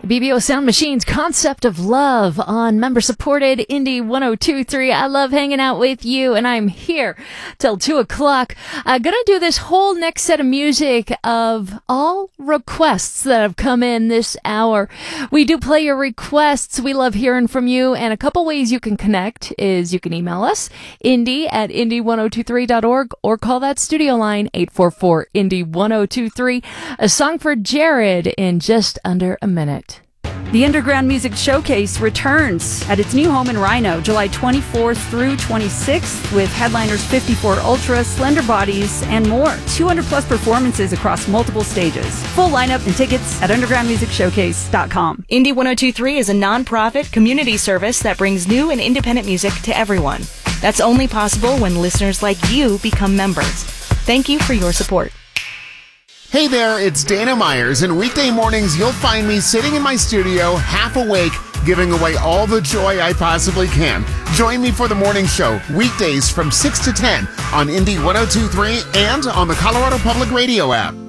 BBO Sound Machine's Concept of Love on member-supported Indie 102.3. I love hanging out with you, and I'm here till 2 o'clock. I'm going to do this whole next set of music of all requests that have come in this hour. We do play your requests. We love hearing from you, and a couple ways you can connect is you can email us, indie@indie1023.org, or call that studio line, 844-INDIE-1023. A song for Jared in just under a minute. The Underground Music Showcase returns at its new home in Rhino, July 24th through 26th, with headliners 54 Ultra, Slender Bodies, and more. 200 plus performances across multiple stages. Full lineup and tickets at undergroundmusicshowcase.com. Indie 102.3 is a non-profit community service that brings new and independent music to everyone. That's only possible when listeners like you become members. Thank you for your support. Hey there, it's Dana Myers, and weekday mornings you'll find me sitting in my studio, half awake, giving away all the joy I possibly can. Join me for the morning show, weekdays from 6 to 10 on Indie 102.3 and on the Colorado Public Radio app.